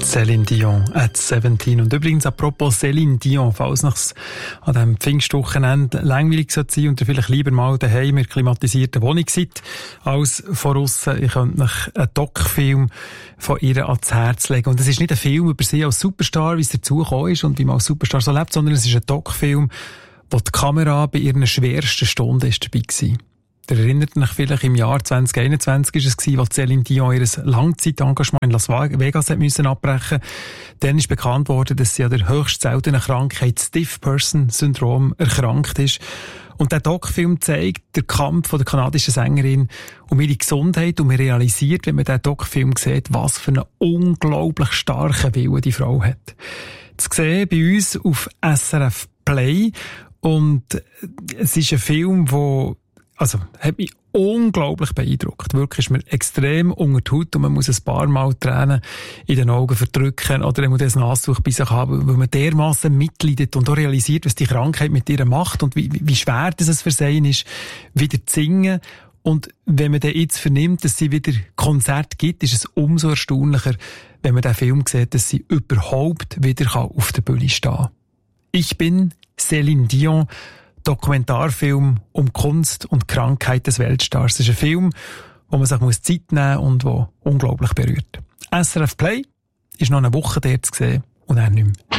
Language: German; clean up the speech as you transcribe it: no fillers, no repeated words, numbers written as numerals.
Céline Dion at 17. Und übrigens, apropos Céline Dion, falls es an diesem Pfingstwochenende langweilig sein sollte und ihr vielleicht lieber mal daheim in der klimatisierten Wohnung seid, als von aussen, ich könnte euch einen Doc-Film von ihr ans Herz legen. Und es ist nicht ein Film über sie als Superstar, wie es dazugekommen ist und wie man als Superstar so lebt, sondern es ist ein Doc-Film, wo die Kamera bei ihren schwersten Stunden ist dabei war. Ihr erinnert euch vielleicht, im Jahr 2021 war es, als Céline Dion ihr Langzeitengagement in Las Vegas musste abbrechen. Dann ist bekannt worden, dass sie an der höchst seltenen Krankheit Stiff Person Syndrom erkrankt ist. Und der Doc-Film zeigt den Kampf der kanadischen Sängerin um ihre Gesundheit und man realisiert, wenn man den Doc-Film sieht, was für einen unglaublich starken Willen die Frau hat. Zu sehen bei uns auf SRF Play. Und es ist ein Film, hat mich unglaublich beeindruckt. Wirklich ist mir extrem unter die Haut und man muss ein paar Mal Tränen in den Augen verdrücken oder man muss ein Nasstuch bei sich haben, weil man dermassen mitleidet und auch realisiert, was die Krankheit mit ihr macht und wie schwer es für sie ist, wieder zu singen. Und wenn man dann jetzt vernimmt, dass sie wieder Konzerte gibt, ist es umso erstaunlicher, wenn man den Film sieht, dass sie überhaupt wieder auf der Bühne stehen kann. Ich bin Céline Dion, Dokumentarfilm um Kunst und Krankheit des Weltstars. Es ist ein Film, wo man sich Zeit nehmen muss und der unglaublich berührt. SRF Play ist noch eine Woche dort zu sehen und dann nicht mehr.